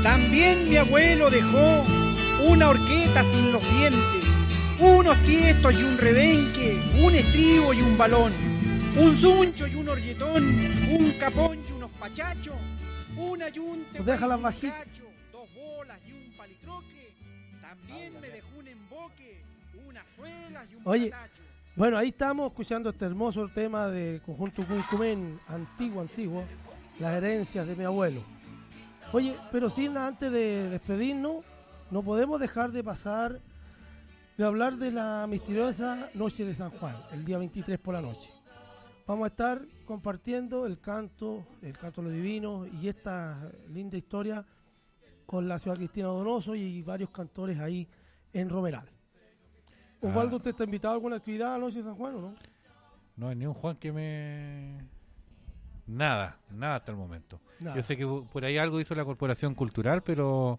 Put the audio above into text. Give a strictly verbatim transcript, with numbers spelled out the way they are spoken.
También mi abuelo dejó una horqueta sin los dientes, unos tiestos y un rebenque, un estribo y un balón, un zuncho y un orlletón, un capón y unos pachachos, un ayunte, pues déjala bajita, dos bolas y un palitroque. También me dejó un emboque, unas suelas y un Oye, patacho. Bueno, ahí estamos escuchando este hermoso tema de Conjunto Cuncumen, antiguo, antiguo, las herencias de mi abuelo. Oye, pero sin antes de despedirnos, no podemos dejar de pasar, de hablar de la misteriosa Noche de San Juan, el día veintitrés por la noche. Vamos a estar compartiendo el canto, el canto de lo divino y esta linda historia con la ciudad Cristina Donoso y varios cantores ahí en Romeral. Osvaldo, ¿usted está invitado a alguna actividad a la Noche de San Juan o no? No hay ni un Juan que me... Nada, nada hasta el momento. Nada. Yo sé que por ahí algo hizo la Corporación Cultural, pero